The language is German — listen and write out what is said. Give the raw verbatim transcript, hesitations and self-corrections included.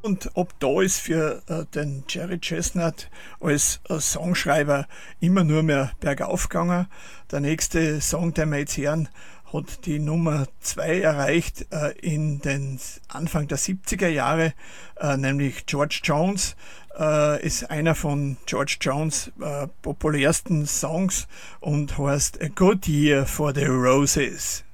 Und ob da ist für äh, den Jerry Chestnut als äh, Songschreiber immer nur mehr bergauf gegangen. Der nächste Song, den wir jetzt hören, hat die Nummer zwei erreicht äh, in den Anfang der siebziger Jahre, äh, nämlich George Jones äh, ist einer von George Jones äh, populärsten Songs und heißt A Good Year for the Roses.